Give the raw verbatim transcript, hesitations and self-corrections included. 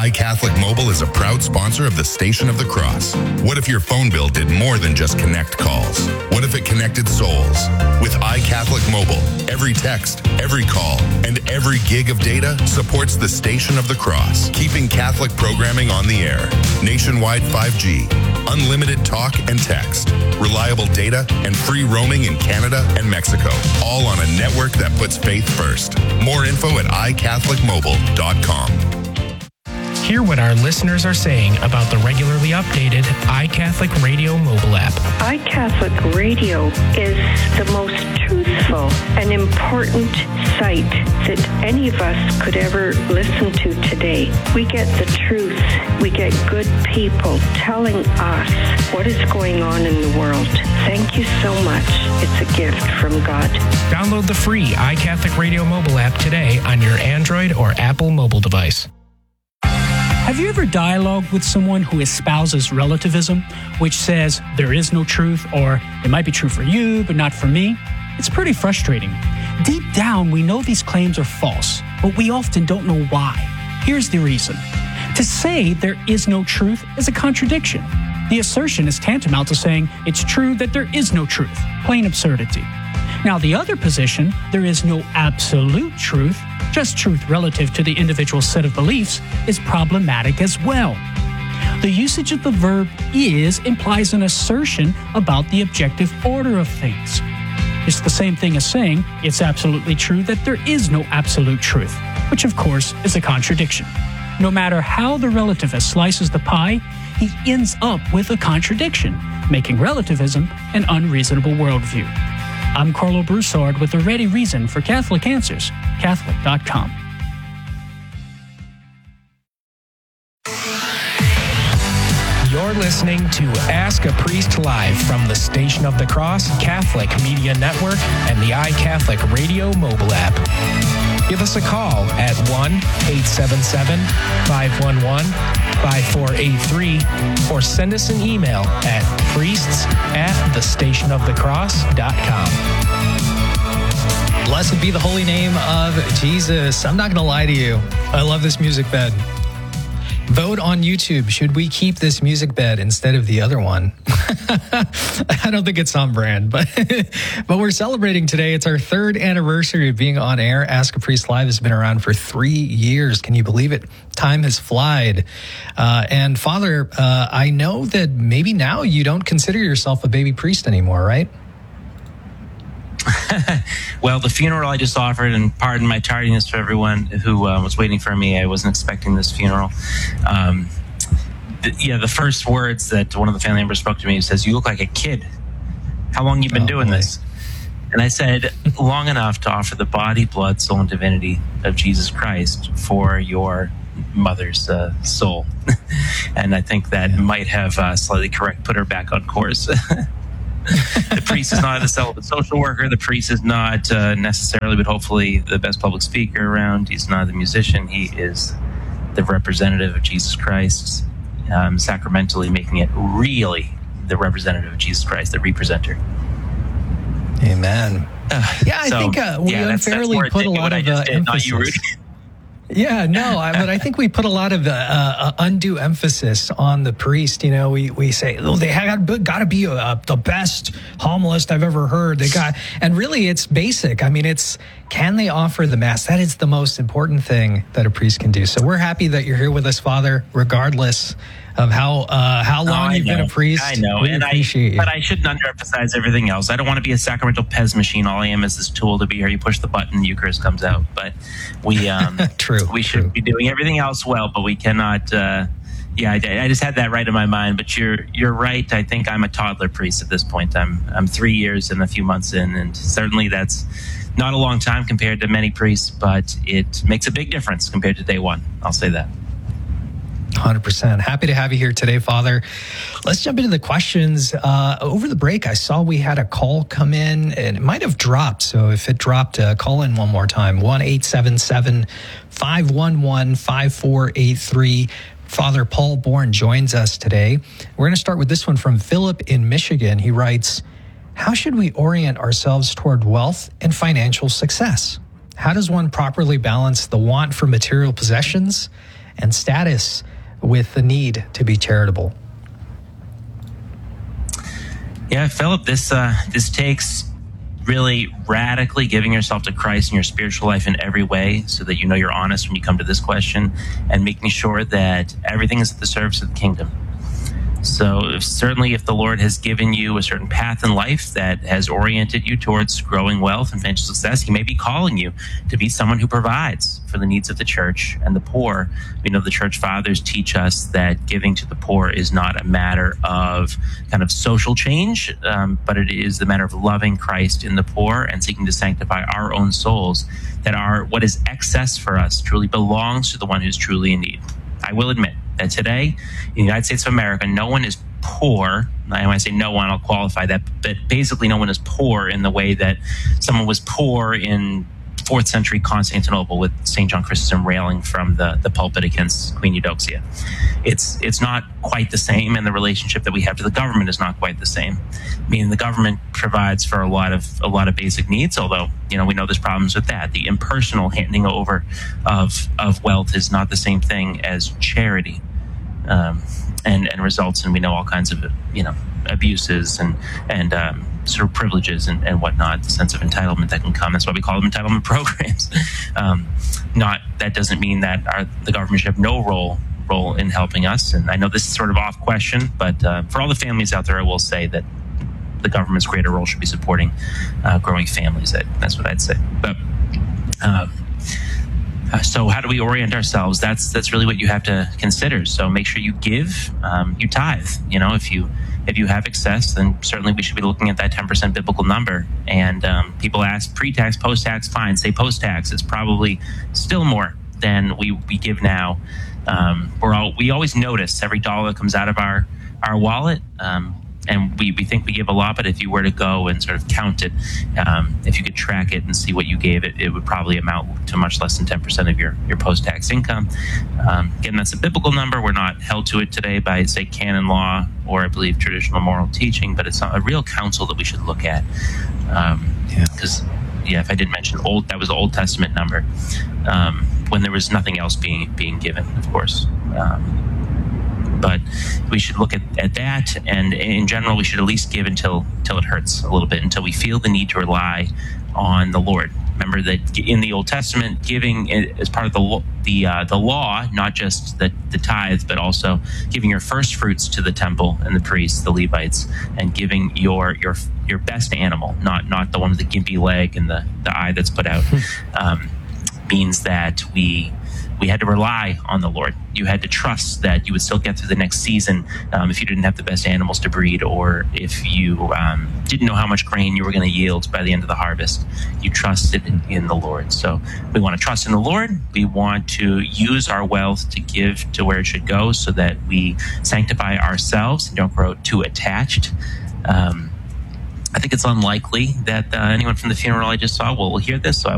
iCatholic Mobile is a proud sponsor of the Station of the Cross. What if your phone bill did more than just connect calls? What if it connected souls? With iCatholic Mobile, every text, every call, and every gig of data supports the Station of the Cross, keeping Catholic programming on the air. Nationwide five G, unlimited talk and text, reliable data, and free roaming in Canada and Mexico, all on a network that puts faith first. More info at i catholic mobile dot com. Hear what our listeners are saying about the regularly updated iCatholic Radio mobile app. iCatholic Radio is the most truthful and important site that any of us could ever listen to today. We get the truth. We get good people telling us what is going on in the world. Thank you so much. It's a gift from God. Download the free iCatholic Radio mobile app today on your Android or Apple mobile device. Have you ever dialogued with someone who espouses relativism, which says there is no truth, or it might be true for you, but not for me? It's pretty frustrating. Deep down, we know these claims are false, but we often don't know why. Here's the reason. To say there is no truth is a contradiction. The assertion is tantamount to saying it's true that there is no truth. Plain absurdity. Now, the other position, there is no absolute truth, just truth relative to the individual set of beliefs, is problematic as well. The usage of the verb is implies an assertion about the objective order of things. It's the same thing as saying it's absolutely true that there is no absolute truth, which of course is a contradiction. No matter how the relativist slices the pie, he ends up with a contradiction, making relativism an unreasonable worldview. I'm Carlo Broussard with a ready reason for Catholic Answers, Catholic dot com. You're listening to Ask a Priest Live from the Station of the Cross Catholic Media Network and the iCatholic Radio mobile app. Give us a call at one eight seven seven, five one one, five four eight three or send us an email at priests at the station of the cross dot com. Blessed be the holy name of Jesus. I'm not going to lie to you. I love this music bed. Vote on YouTube. Should we keep this music bed instead of the other one? I don't think it's on brand, but but we're celebrating today. It's our third anniversary of being on air. Ask a Priest Live has been around for three years. Can you believe it? Time has flied. Uh, and Father, uh, I know that maybe now you don't consider yourself a baby priest anymore, right? Well, the funeral I just offered, and pardon my tardiness for everyone who uh, was waiting for me. I wasn't expecting this funeral. Um, the, yeah, the first words that one of the family members spoke to me says, "You look like a kid. How long you been oh, doing boy. this?" And I said, "Long enough to offer the body, blood, soul, and divinity of Jesus Christ for your mother's uh, soul." And I think that yeah. might have uh, slightly correct, put her back on course. The priest is not the celibate social worker. The priest is not uh, necessarily, but hopefully, the best public speaker around. He's not the musician. He is the representative of Jesus Christ, um, sacramentally making it really the representative of Jesus Christ, the representer. Amen. Uh, yeah, I so, think uh, we yeah, unfairly that's, that's put a lot of uh, did, emphasis. Not you, Rudy. Yeah, no, I, but I think we put a lot of uh, uh, undue emphasis on the priest. You know, we, we say, oh, they have got to be uh, the best homilist I've ever heard. They got, and really, it's basic. I mean, it's can they offer the Mass? That is the most important thing that a priest can do. So we're happy that you're here with us, Father, regardless of how uh, how long oh, you've know. been a priest. I know, we and I, you. but I shouldn't underemphasize everything else. I don't want to be a sacramental Pez machine. All I am is this tool to be here. You push the button, the Eucharist comes out. But we, um, true, we should true. be doing everything else well, but we cannot. Uh, yeah, I, I just had that right in my mind. But you're you're right. I think I'm a toddler priest at this point. I'm I'm three years and a few months in, and certainly that's not a long time compared to many priests, but it makes a big difference compared to day one. I'll say that. one hundred percent. Happy to have you here today, Father. Let's jump into the questions. Uh, over the break, I saw we had a call come in, and it might have dropped. So if it dropped, uh, call in one more time. one eight seven seven, five one one, five four eight three. Father Paul Bourne joins us today. We're going to start with this one from Philip in Michigan. He writes, how should we orient ourselves toward wealth and financial success? How does one properly balance the want for material possessions and status with the need to be charitable. Yeah, Philip, this uh, this takes really radically giving yourself to Christ in your spiritual life in every way, so that you know you're honest when you come to this question, and making sure that everything is at the service of the kingdom. So if, certainly if the Lord has given you a certain path in life that has oriented you towards growing wealth and financial success, he may be calling you to be someone who provides for the needs of the church and the poor. We know the church fathers teach us that giving to the poor is not a matter of kind of social change, um, but it is the matter of loving Christ in the poor and seeking to sanctify our own souls, that our what is excess for us truly belongs to the one who's truly in need. I will admit that today, in the United States of America, no one is poor. When I say no one, I'll qualify that, but basically no one is poor in the way that someone was poor in fourth century Constantinople with Saint John Chrysostom railing from the, the pulpit against Queen Eudoxia. It's it's not quite the same, and the relationship that we have to the government is not quite the same. I mean, the government provides for a lot of a lot of basic needs, although, you know, we know there's problems with that. The impersonal handing over of of wealth is not the same thing as charity, um, and and results in, we know, all kinds of, you know, abuses and and um, sort of privileges and, and whatnot, the sense of entitlement that can come. That's why we call them entitlement programs. Um, not that doesn't mean that our, the government should have no role role in helping us. And I know this is sort of off question, but uh, for all the families out there, I will say that the government's greater role should be supporting uh, growing families. That, that's what I'd say. But um, uh, so how do we orient ourselves? That's that's really what you have to consider. So make sure you give, um, you tithe. You know, if you If you have excess, then certainly we should be looking at that ten percent biblical number. And um, people ask pre-tax, post-tax, fine. Say post-tax. It's probably still more than we, we give now. Um, we're all, we always notice every dollar that comes out of our, our wallet. Um, and we, we think we give a lot, but if you were to go and sort of count it, um, if you could track it and see what you gave it, it would probably amount to much less than ten percent of your, your post-tax income. Um, again, that's a biblical number. We're not held to it today by, say, canon law or, I believe, traditional moral teaching, but it's a real counsel that we should look at. Um, yeah. Because, yeah, if I did mention old, that was the Old Testament number, um, when there was nothing else being being given, of course. Um, But we should look at, at that, and in general, we should at least give until, until it hurts a little bit, until we feel the need to rely on the Lord. Remember that in the Old Testament, giving is part of the the uh, the law, not just the, the tithe, but also giving your first fruits to the temple and the priests, the Levites, and giving your your your best animal, not not the one with the gimpy leg and the, the eye that's put out, um, means that we. We had to rely on the Lord. You had to trust that you would still get through the next season um, if you didn't have the best animals to breed, or if you um, didn't know how much grain you were going to yield by the end of the harvest. You trusted in, in the Lord. So we want to trust in the Lord. We want to use our wealth to give to where it should go, so that we sanctify ourselves and don't grow too attached. Um, I think it's unlikely that uh, anyone from the funeral I just saw will, will hear this, so I